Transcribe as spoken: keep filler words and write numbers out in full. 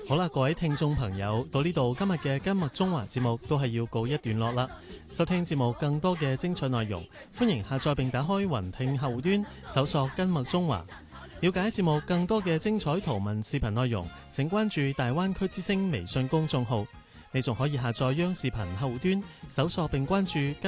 好啦，各位聽眾朋友，到呢度今日嘅今麥中華節目都係要告一段落啦。收聽節目更多嘅精彩內容，歡迎下載並打開雲聽客戶端，搜索今麥中華。了解節目更多嘅精彩圖文視頻內容，請關注大灣區之聲微信公眾號。你仲可以下載央視頻客戶端，搜索並關注